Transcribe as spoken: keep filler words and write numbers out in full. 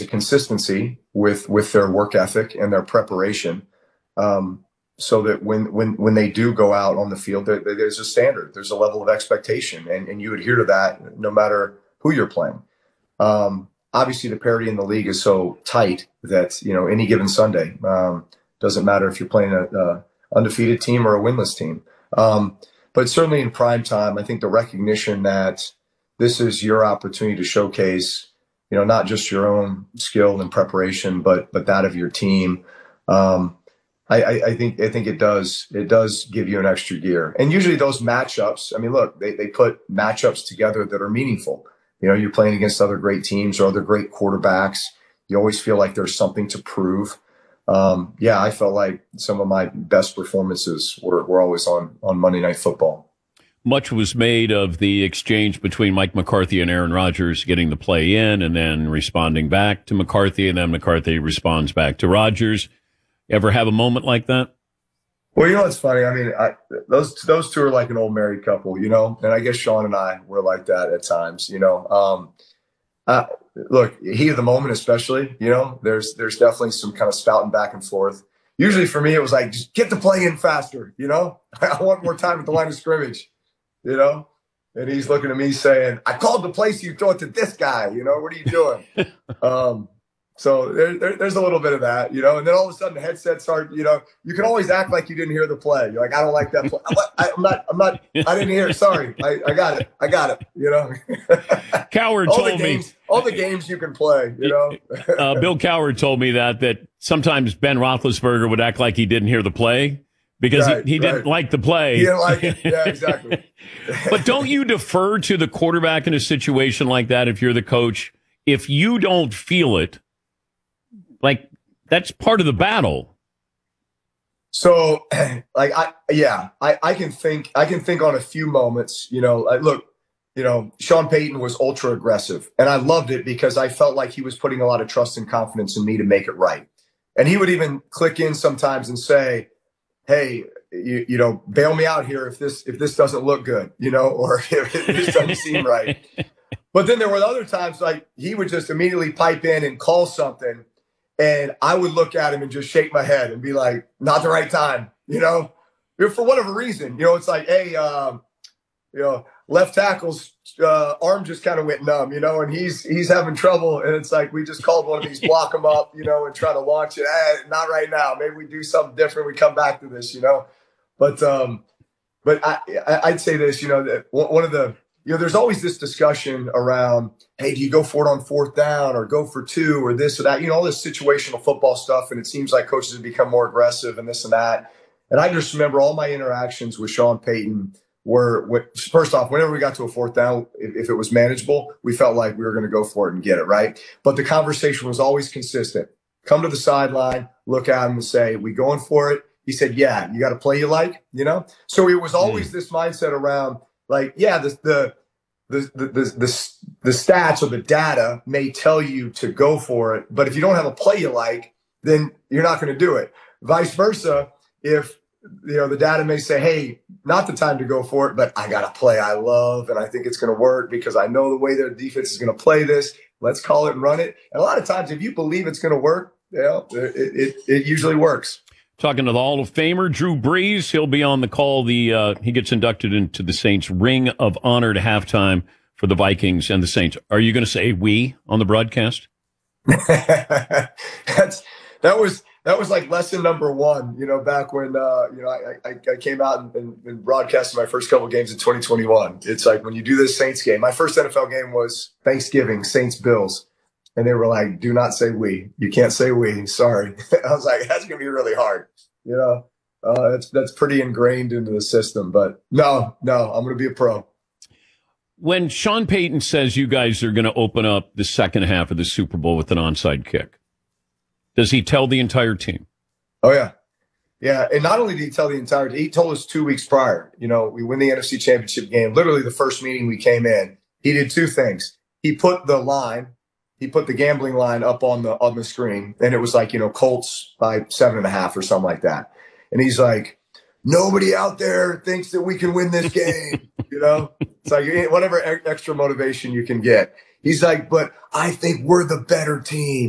a consistency with with their work ethic and their preparation, um, so that when when when they do go out on the field, there, there's a standard, there's a level of expectation, and, and you adhere to that no matter who you're playing. Um, obviously, the parity in the league is so tight that, you know, any given Sunday, um, doesn't matter if you're playing a, a undefeated team or a winless team. Um, but certainly in prime time, I think the recognition that this is your opportunity to showcase, you know, not just your own skill and preparation, but but that of your team. Um, I, I, I think I think it does it does give you an extra gear. And usually those matchups, I mean, look, they they put matchups together that are meaningful. You know, you're playing against other great teams or other great quarterbacks. You always feel like there's something to prove. Um, yeah, I felt like some of my best performances were, were always on, on Monday Night Football. Much was made of the exchange between Mike McCarthy and Aaron Rodgers getting the play in and then responding back to McCarthy, and then McCarthy responds back to Rodgers. Ever have a moment like that? Well, you know what's funny? I mean, I, those those two are like an old married couple, you know, and I guess Sean and I were like that at times, you know. Um, uh, look, heat of the moment, especially, you know, there's there's definitely some kind of spouting back and forth. Usually for me, it was like, just get the play in faster, you know. I want more time at the line of scrimmage, you know. And he's looking at me saying, I called the play, so you throw it to this guy, you know, what are you doing? um, so there, there, there's a little bit of that, you know. And then all of a sudden the headsets start, you know, you can always act like you didn't hear the play. You're like, I don't like that play. I, I'm not, I'm not, I didn't hear it. Sorry. I, I got it. I got it, you know. Coward all told the games, me. All the games you can play, you know. uh, Bill Coward told me that, that sometimes Ben Roethlisberger would act like he didn't hear the play because right, he, he right. didn't like the play. He didn't like it. Yeah, exactly. But don't you defer to the quarterback in a situation like that if you're the coach? If you don't feel it, like, that's part of the battle. So, like, I, yeah, I, I can think, I can think on a few moments, you know, like, look, you know, Sean Payton was ultra aggressive, and I loved it because I felt like he was putting a lot of trust and confidence in me to make it right. And he would even click in sometimes and say, hey, you, you know, bail me out here if this, if this doesn't look good, you know, or if this doesn't seem right. But then there were other times, like, he would just immediately pipe in and call something, and I would look at him and just shake my head and be like, not the right time, you know, for whatever reason. You know, it's like, hey, um, you know, left tackle's uh, arm just kind of went numb, you know, and he's he's having trouble. And it's like, we just called one of these, block him up, you know, and try to launch it. Eh, not right now. Maybe we do something different. We come back to this, you know. But um, but I, I'd say this, you know, that one of the, you know, there's always this discussion around, hey, do you go for it on fourth down or go for two or this or that? You know, all this situational football stuff. And it seems like coaches have become more aggressive and this and that. And I just remember all my interactions with Sean Payton were, first off, whenever we got to a fourth down, if, if it was manageable, we felt like we were going to go for it and get it, right? But the conversation was always consistent. Come to the sideline, look at him and say, we going for it? He said, yeah, you got to play you like, you know? So it was always mm. this mindset around, like, yeah, the, the the the the the the stats or the data may tell you to go for it, but if you don't have a play you like, then you're not going to do it. Vice versa, if you know the data may say, hey, not the time to go for it, but I got a play I love and I think it's going to work because I know the way their defense is going to play this. Let's call it and run it. And a lot of times, if you believe it's going to work, you know, it, it it usually works. Talking to the Hall of Famer, Drew Brees. He'll be on the call. The uh, he gets inducted into the Saints Ring of Honor at halftime for the Vikings and the Saints. Are you going to say we on the broadcast? That's that was that was like lesson number one. You know, back when uh, you know I, I, I came out and, and, and broadcasted my first couple of games in twenty twenty-one. It's like when you do this Saints game. My first N F L game was Thanksgiving, Saints Bills. And they were like, do not say we. You can't say we. Sorry. I was like, that's going to be really hard. You know, uh, that's, that's pretty ingrained into the system. But no, no, I'm going to be a pro. When Sean Payton says you guys are going to open up the second half of the Super Bowl with an onside kick, does he tell the entire team? Oh, yeah. Yeah. And not only did he tell the entire team, he told us two weeks prior, you know, we win the N F C Championship game. Literally the first meeting we came in, he did two things. He put the line. He put the gambling line up on the on the screen, and it was like, you know, Colts by seven and a half or something like that. And he's like, nobody out there thinks that we can win this game. You know, it's like whatever extra motivation you can get. He's like, but I think we're the better team.